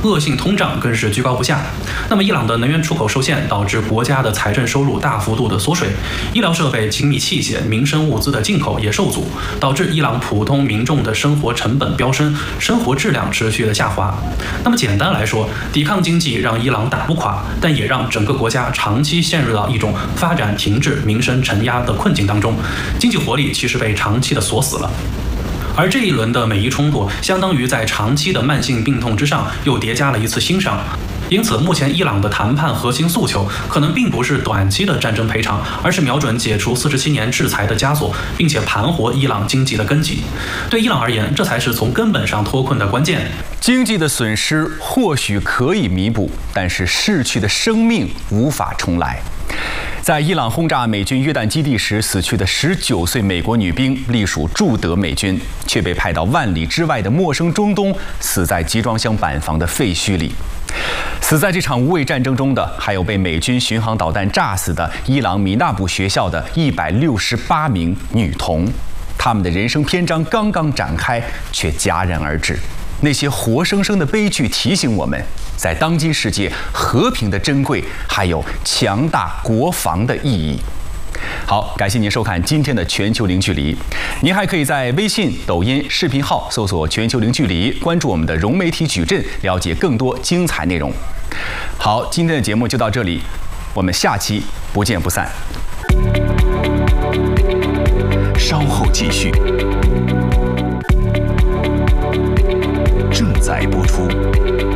恶性通胀更是居高不下。那么伊朗的能源出口受限，导致国家的财政收入大幅度的缩水，医疗设备、精密器械、民生物资的进口也受阻，导致伊朗普通民众的生活成本飙升，生活质量持续的下滑。那么简单来说，抵抗经济让伊朗打不垮，但也让整个国家长期陷入到一种发展停滞、民生承压的困境当中，经济活力其实被长期的锁死了。而这一轮的美伊冲突，相当于在长期的慢性病痛之上又叠加了一次新伤。因此，目前伊朗的谈判核心诉求可能并不是短期的战争赔偿，而是瞄准解除47年制裁的枷锁，并且盘活伊朗经济的根基。对伊朗而言，这才是从根本上脱困的关键。 经济的损失或许可以弥补，但是逝去的生命无法重来。在伊朗轰炸美军约旦基地时死去的19岁美国女兵，隶属驻德美军，却被派到万里之外的陌生中东，死在集装箱板房的废墟里。死在这场无畏战争中的，还有被美军巡航导弹炸死的伊朗米纳布学校的168名女童。他们的人生篇章刚刚展开，却戛然而止。那些活生生的悲剧提醒我们，在当今世界，和平的珍贵，还有强大国防的意义。好，感谢您收看今天的全球零距离。您还可以在微信、抖音、视频号搜索“全球零距离”，关注我们的融媒体矩阵，了解更多精彩内容。好，今天的节目就到这里，我们下期不见不散。 稍后继续。